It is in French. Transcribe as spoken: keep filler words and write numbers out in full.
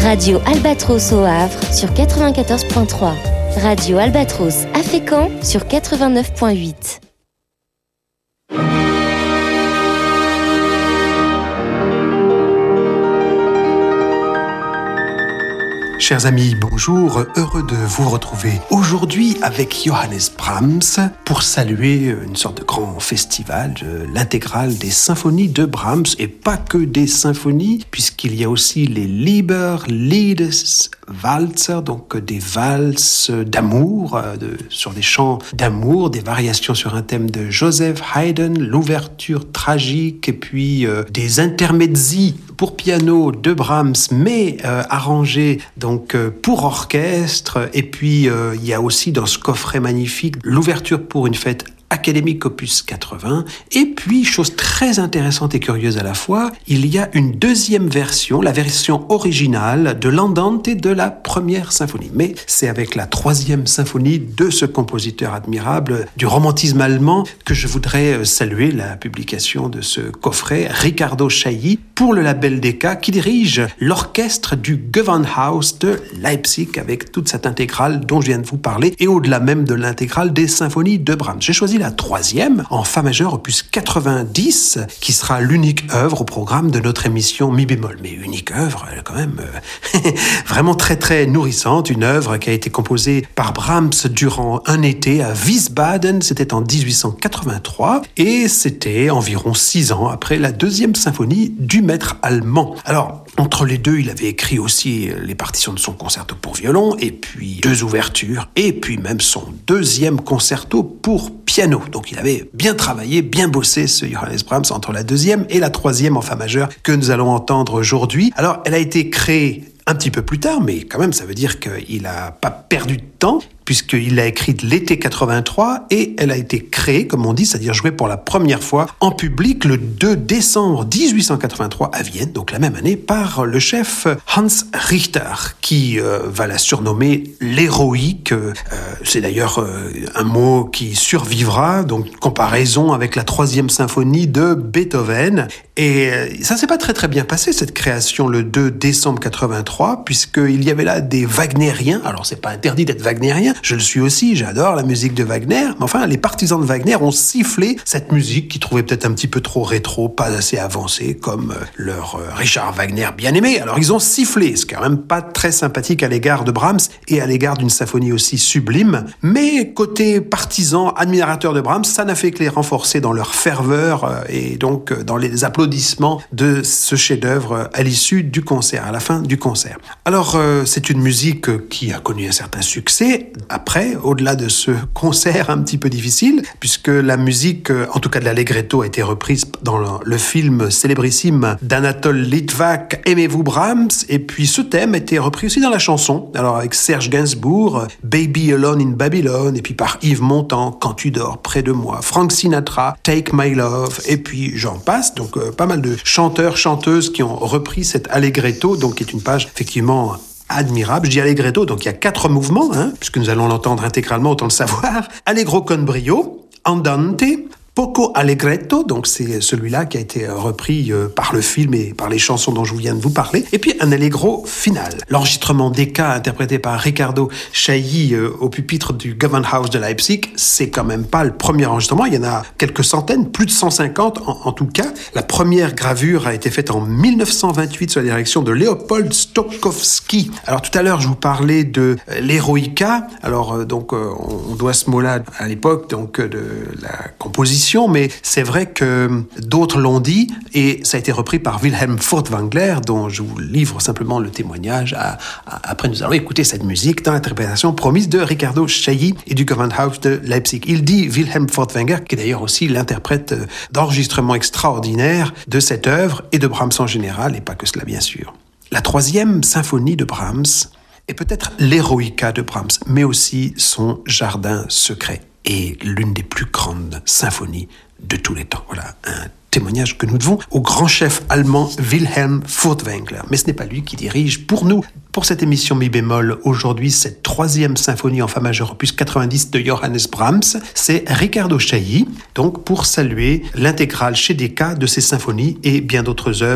Radio Albatros au Havre sur quatre-vingt-quatorze virgule trois. Radio Albatros à Fécamp sur quatre-vingt-neuf virgule huit. Chers amis, bonjour, heureux de vous retrouver aujourd'hui avec Johannes Brahms pour saluer une sorte de grand festival, l'intégrale des symphonies de Brahms, et pas que des symphonies, puisqu'il y a aussi les Liebeswalzer, donc des valses d'amour, de, sur des chants d'amour, des variations sur un thème de Joseph Haydn, l'ouverture tragique, et puis euh, des intermezzi pour piano de Brahms, mais euh, arrangés donc euh, pour orchestre. Et puis euh, il y a aussi dans ce coffret magnifique l'ouverture pour une fête académique opus quatre-vingts. Et puis, chose très intéressante et curieuse à la fois, il y a une deuxième version, la version originale de l'Andante de la première symphonie. Mais c'est avec la troisième symphonie de ce compositeur admirable du romantisme allemand que je voudrais saluer la publication de ce coffret, Riccardo Chailly, pour le label Decca, qui dirige l'orchestre du Gewandhaus de Leipzig avec toute cette intégrale dont je viens de vous parler, et au-delà même de l'intégrale des symphonies de Brahms. J'ai choisi la troisième, en fa majeur opus quatre-vingt-dix, qui sera l'unique œuvre au programme de notre émission Mi bémol. Mais unique œuvre, elle est quand même euh, vraiment très très nourrissante, une œuvre qui a été composée par Brahms durant un été à Wiesbaden, c'était en dix-huit cent quatre-vingt-trois, et c'était environ six ans après la deuxième symphonie du maître allemand. Alors, entre les deux, il avait écrit aussi les partitions de son concerto pour violon, et puis deux ouvertures, et puis même son deuxième concerto pour piano. Donc il avait bien travaillé, bien bossé ce Johannes Brahms entre la deuxième et la troisième en fa majeur que nous allons entendre aujourd'hui. Alors elle a été créée un petit peu plus tard, mais quand même ça veut dire qu'il n'a pas perdu de temps, puisqu'il l'a écrite l'été quatre-vingt-trois, et elle a été créée, comme on dit, c'est-à-dire jouée pour la première fois en public le deux décembre dix-huit cent quatre-vingt-trois à Vienne, donc la même année, par le chef Hans Richter, qui euh, va la surnommer l'héroïque. Euh, c'est d'ailleurs euh, un mot qui survivra, donc comparaison avec la troisième symphonie de Beethoven. Et euh, ça s'est pas très très bien passé, cette création, le deux décembre quatre-vingt-trois, puisqu'il y avait là des wagnériens. Alors c'est pas interdit d'être wagnérien, je le suis aussi, j'adore la musique de Wagner, mais enfin, les partisans de Wagner ont sifflé cette musique qu'ils trouvaient peut-être un petit peu trop rétro, pas assez avancée, comme euh, leur euh, Richard Wagner bien-aimé. Alors, ils ont sifflé, c'est quand même pas très sympathique à l'égard de Brahms et à l'égard d'une symphonie aussi sublime, mais côté partisans, admirateurs de Brahms, ça n'a fait que les renforcer dans leur ferveur euh, et donc euh, dans les applaudissements de ce chef-d'œuvre euh, à l'issue du concert, à la fin du concert. Alors, euh, c'est une musique euh, qui a connu un certain succès. Après, au-delà de ce concert un petit peu difficile, puisque la musique, en tout cas de l'allegretto, a été reprise dans le, le film célébrissime d'Anatole Litvak, Aimez-vous Brahms, et puis ce thème a été repris aussi dans la chanson, alors avec Serge Gainsbourg, Baby Alone in Babylon, et puis par Yves Montand, Quand tu dors près de moi, Frank Sinatra, Take My Love, et puis j'en passe, donc euh, pas mal de chanteurs, chanteuses qui ont repris cet allegretto, donc qui est une page effectivement admirable. Je dis allegretto, donc il y a quatre mouvements, hein, puisque nous allons l'entendre intégralement, autant le savoir. Allegro con brio, andante, poco allegretto, donc c'est celui-là qui a été repris par le film et par les chansons dont je viens de vous parler, et puis un allegro final. L'enregistrement Decca interprété par Riccardo Chailly au pupitre du Gewandhaus de Leipzig, c'est quand même pas le premier enregistrement, il y en a quelques centaines, plus de cent cinquante en, en tout cas. La première gravure a été faite en mille neuf cent vingt-huit sous la direction de Leopold Stokowski. Alors tout à l'heure, je vous parlais de l'Eroica, alors donc on doit ce mot-là à l'époque donc de la composition, mais c'est vrai que d'autres l'ont dit, et ça a été repris par Wilhelm Furtwängler, dont je vous livre simplement le témoignage. À, à, après, nous allons écouter cette musique dans l'interprétation promise de Riccardo Chailly et du Gewandhaus de Leipzig. Il dit, Wilhelm Furtwängler, qui est d'ailleurs aussi l'interprète d'enregistrement extraordinaire de cette œuvre, et de Brahms en général, et pas que cela bien sûr. La troisième symphonie de Brahms est peut-être l'Eroica de Brahms, mais aussi son jardin secret, et l'une des plus grandes symphonies de tous les temps. Voilà, un témoignage que nous devons au grand chef allemand Wilhelm Furtwängler. Mais ce n'est pas lui qui dirige pour nous, pour cette émission Mi bémol, aujourd'hui, cette troisième symphonie en fa majeur opus quatre-vingt-dix de Johannes Brahms, c'est Riccardo Chailly, donc pour saluer l'intégrale chez Decca de ces symphonies et bien d'autres œuvres